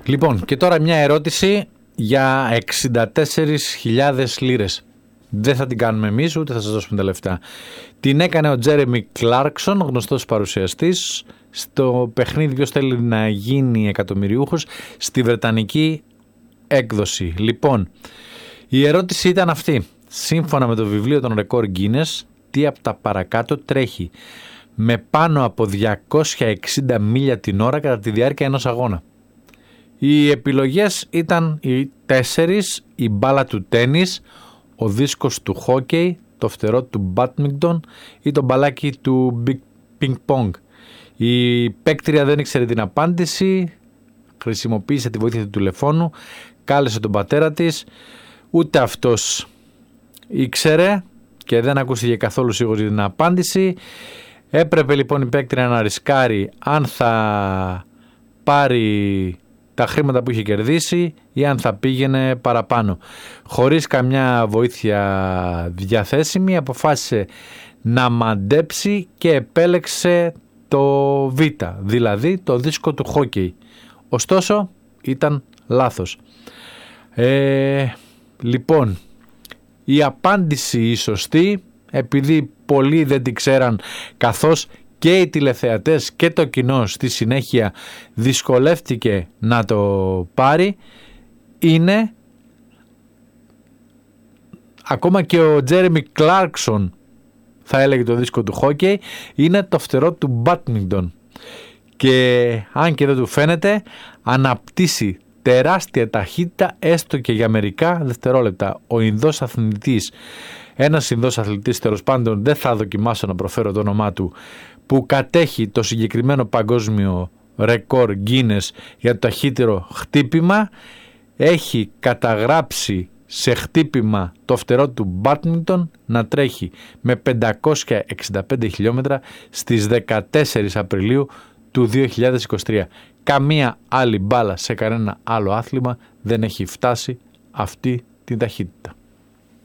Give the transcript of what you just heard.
Λοιπόν, και τώρα μια ερώτηση για 64.000 λίρες. Δεν θα την κάνουμε εμείς, ούτε θα σας δώσουμε τα λεφτά. Την έκανε ο Τζέρεμι Κλάρκσον, γνωστός παρουσιαστής, στο παιχνίδι ποιος θέλει να γίνει εκατομμυριούχος, στη βρετανική έκδοση. Λοιπόν, η ερώτηση ήταν αυτή. Σύμφωνα με το βιβλίο των ρεκόρ Guinness, τι από τα παρακάτω τρέχει με πάνω από 260 μίλια την ώρα κατά τη διάρκεια ενός αγώνα? Οι επιλογές ήταν οι 4, η μπάλα του τένις, ο δίσκος του χόκεϊ, το φτερό του μπάτμιγκτον ή το μπαλάκι του πινκ πονγκ. Η παίκτρια δεν ήξερε την απάντηση, χρησιμοποίησε τη βοήθεια του τηλεφώνου, κάλεσε τον πατέρα της, ούτε αυτός ήξερε και δεν ακούστηκε καθόλου σίγουρος για την απάντηση. Έπρεπε λοιπόν η παίκτρια να ρισκάρει αν θα πάρει τα χρήματα που είχε κερδίσει ή αν θα πήγαινε παραπάνω. Χωρίς καμιά βοήθεια διαθέσιμη αποφάσισε να μαντέψει και επέλεξε το Β, δηλαδή το δίσκο του χόκεϊ. Ωστόσο ήταν λάθος. Λοιπόν, η απάντηση η σωστή, επειδή πολλοί δεν την ξέραν, καθώς και οι τηλεθεατές και το κοινό στη συνέχεια δυσκολεύτηκε να το πάρει, είναι, ακόμα και ο Τζέρεμι Κλάρκσον θα έλεγε το δίσκο του χόκεϊ, είναι το φτερό του μπάτμιγκτον. Και αν και δεν του φαίνεται, αναπτύσσει τεράστια ταχύτητα έστω και για μερικά δευτερόλεπτα. Ο Ινδός αθλητής, ένας Ινδός αθλητής, τέλος πάντων δεν θα δοκιμάσω να προφέρω το όνομά του, που κατέχει το συγκεκριμένο παγκόσμιο ρεκόρ Guinness για το ταχύτερο χτύπημα, έχει καταγράψει σε χτύπημα το φτερό του μπάτμιγκτον να τρέχει με 565 χιλιόμετρα στις 14 Απριλίου του 2023. Καμία άλλη μπάλα σε κανένα άλλο άθλημα δεν έχει φτάσει αυτή την ταχύτητα.